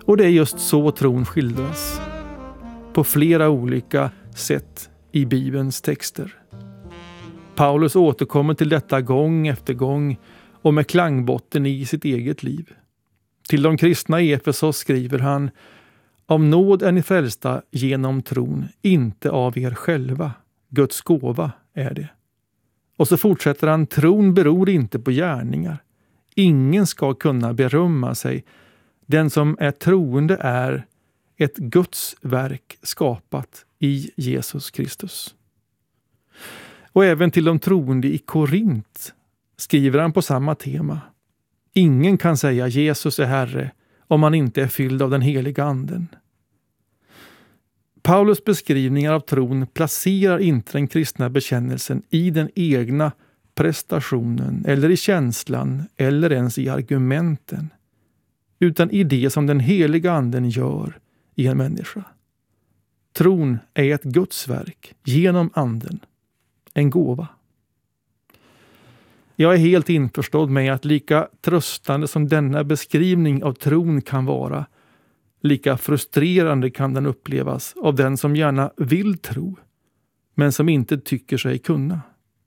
Och det är just så tron skildras. På flera olika sätt i Bibelns texter. Paulus återkommer till detta gång efter gång och med klangbotten i sitt eget liv. Till de kristna i Efesos skriver han: av nåd är ni frälsta genom tron, inte av er själva. Guds gåva är det. Och så fortsätter han: tron beror inte på gärningar. Ingen ska kunna berömma sig. Den som är troende är ett Guds verk skapat i Jesus Kristus. Och även till de troende i Korint skriver han på samma tema. Ingen kan säga Jesus är Herre om han inte är fylld av den heliga anden. Paulus beskrivningar av tron placerar inte den kristna bekännelsen i den egna prestationen eller i känslan eller ens i argumenten, utan i det som den heliga anden gör i en människa. Tron är ett Guds verk genom anden, en gåva. Jag är helt införstådd med att lika tröstande som denna beskrivning av tron kan vara, lika frustrerande kan den upplevas av den som gärna vill tro, men som inte tycker sig kunna.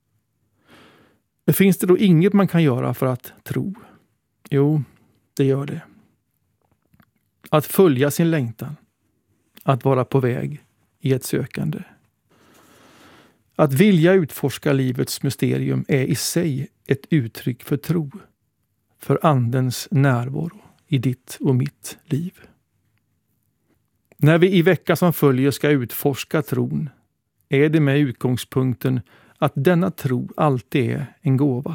Finns det då inget man kan göra för att tro? Jo, det gör det. Att följa sin längtan. Att vara på väg i ett sökande. Att vilja utforska livets mysterium är i sig ett uttryck för tro. För andens närvaro i ditt och mitt liv. När vi i veckan som följer ska utforska tron är det med utgångspunkten att denna tro alltid är en gåva.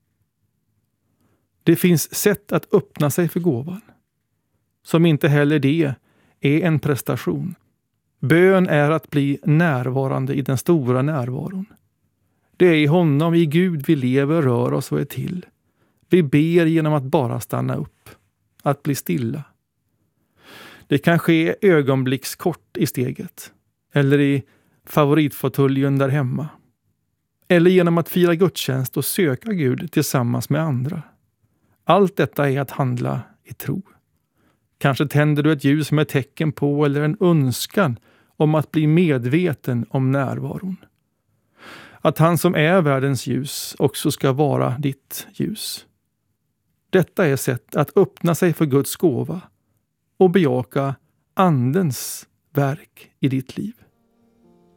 Det finns sätt att öppna sig för gåvan. Som inte heller det är en prestation. Bön är att bli närvarande i den stora närvaron. Det är i honom, i Gud, vi lever, rör oss och är till. Vi ber genom att bara stanna upp. Att bli stilla. Det kan ske ögonblickskort i steget. Eller i favoritfåtöljen där hemma. Eller genom att fira gudstjänst och söka Gud tillsammans med andra. Allt detta är att handla i tro. Kanske tänder du ett ljus med tecken på eller en önskan om att bli medveten om närvaron. Att han som är världens ljus också ska vara ditt ljus. Detta är sätt att öppna sig för Guds gåva och bejaka andens verk i ditt liv.